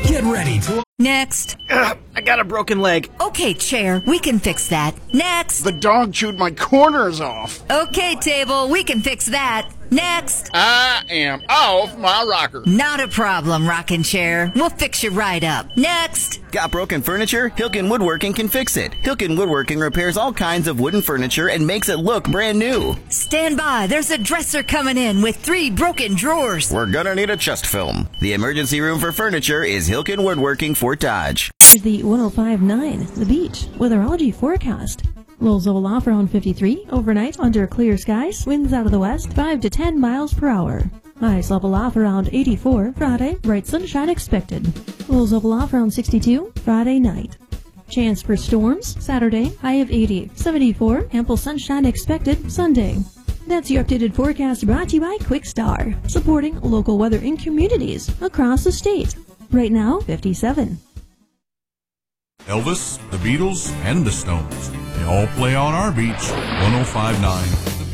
Get ready to... Next. I got a broken leg. Okay, chair, we can fix that. Next. The dog chewed my corners off. Okay, table, we can fix that. Next. I am off my rocker. Not a problem, rocking chair. We'll fix you right up. Next. Got broken furniture? Hilken Woodworking can fix it. Hilken Woodworking repairs all kinds of wooden furniture and makes it look brand new. Stand by. There's a dresser coming in with 3 broken drawers. We're gonna need a chest film. The emergency room for furniture is Hilken Woodworking, Fort Dodge. Here's the 105.9, The Beach, weatherology forecast. Lows will off around 53, overnight under clear skies, winds out of the west, 5 to 10 miles per hour. Highs level off around 84, Friday, bright sunshine expected. Lows level off around 62, Friday night. Chance for storms, Saturday, high of 80, 74, ample sunshine expected Sunday. That's your updated forecast brought to you by Quickstar, supporting local weather in communities across the state. Right now, 57. Elvis, the Beatles, and the Stones. They all play on our beach, 105.9 The